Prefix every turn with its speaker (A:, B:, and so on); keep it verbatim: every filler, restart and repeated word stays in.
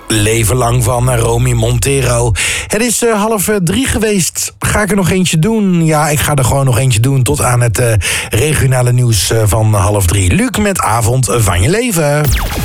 A: Leven lang van Romy Montero. Het is uh, half uh, drie geweest. Ga ik er nog eentje doen? Ja, ik ga er gewoon nog eentje doen tot aan het uh, regionale nieuws uh, van half drie. Luc met Avond van je Leven.